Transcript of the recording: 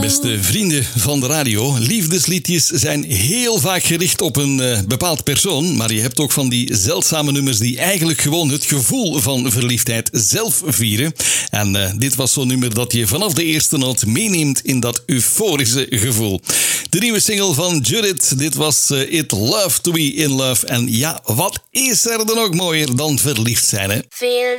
Beste vrienden van de radio, liefdesliedjes zijn heel vaak gericht op een bepaald persoon, maar je hebt ook van die zeldzame nummers die eigenlijk gewoon het gevoel van verliefdheid zelf vieren. En dit was zo'n nummer dat je vanaf de eerste noot meeneemt in dat euforische gevoel. De nieuwe single van Judith, dit was It Love To Be In Love. En ja, wat is er dan ook mooier dan verliefd zijn, hè? Feel